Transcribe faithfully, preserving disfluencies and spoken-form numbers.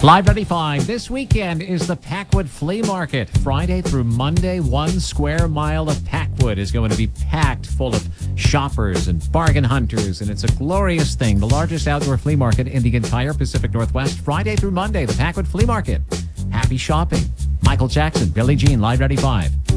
Live ninety-five. This weekend is the Packwood Flea Market. Friday through Monday, one square mile of Packwood is going to be packed full of shoppers and bargain hunters, and it's a glorious thing. The largest outdoor flea market in the entire Pacific Northwest. Friday through Monday, the Packwood Flea Market. Happy shopping. Michael Jackson, Billie Jean, Live ninety-five.